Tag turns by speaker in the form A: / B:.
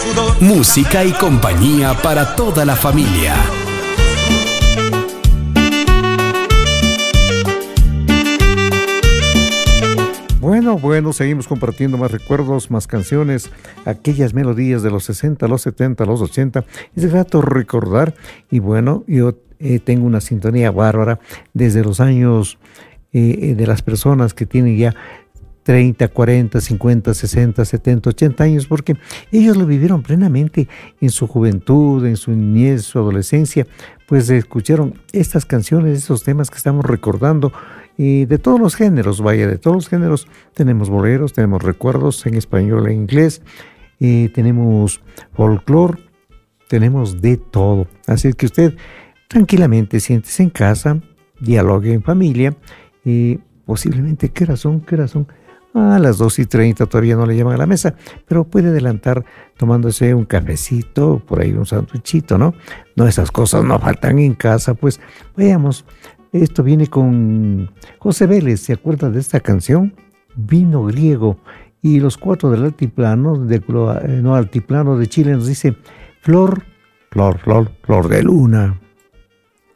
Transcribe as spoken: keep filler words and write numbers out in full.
A: Música y compañía para toda la familia.
B: Bueno, bueno, seguimos compartiendo más recuerdos, más canciones, aquellas melodías de los sesenta, los setenta, los ochenta. Es grato recordar, y bueno, yo eh, tengo una sintonía bárbara desde los años eh, de las personas que tienen ya treinta, cuarenta, cincuenta, sesenta, setenta, ochenta años, porque ellos lo vivieron plenamente en su juventud, en su niñez, su adolescencia, pues escucharon estas canciones, estos temas que estamos recordando, y de todos los géneros, vaya, de todos los géneros. Tenemos boleros, tenemos recuerdos en español e inglés, eh, tenemos folclore, tenemos de todo. Así que usted tranquilamente siéntese en casa, dialogue en familia, y posiblemente, ¿qué razón? ¿Qué razón? A las dos y treinta todavía no le llaman a la mesa, pero puede adelantar tomándose un cafecito, por ahí un sándwichito, ¿no? No, esas cosas no faltan en casa, pues veamos. Esto viene con José Vélez, ¿se acuerda de esta canción? Vino griego. Y los cuatro del altiplano, de, no, altiplano de Chile nos dice, flor, flor, flor, flor de luna.